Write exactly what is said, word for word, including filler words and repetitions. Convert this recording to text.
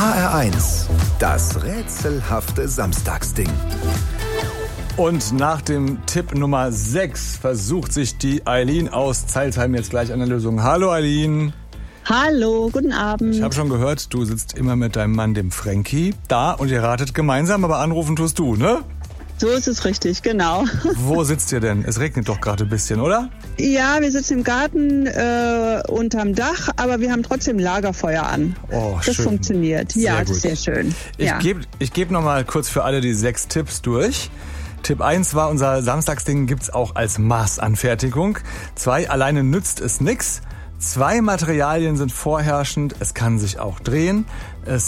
H R eins, das rätselhafte Samstagsding. Und nach dem Tipp Nummer sechs versucht sich die Eileen aus Zeilsheim jetzt gleich eine Lösung. Hallo Eileen. Hallo, guten Abend. Ich habe schon gehört, du sitzt immer mit deinem Mann, dem Frankie, da und ihr ratet gemeinsam, aber anrufen tust du, ne? So ist es richtig, genau. Wo sitzt ihr denn? Es regnet doch gerade ein bisschen, oder? Ja, wir sitzen im Garten äh, unterm Dach, aber wir haben trotzdem Lagerfeuer an. Oh, das schön. funktioniert. Sehr ja, gut. das ist sehr schön. Ich ja. gebe ich geb noch mal kurz für alle die sechs Tipps durch. Tipp eins war, unser Samstagsding gibt's auch als Maßanfertigung. zwei Alleine nützt es nix. Zwei Materialien sind vorherrschend. Es kann sich auch drehen. Es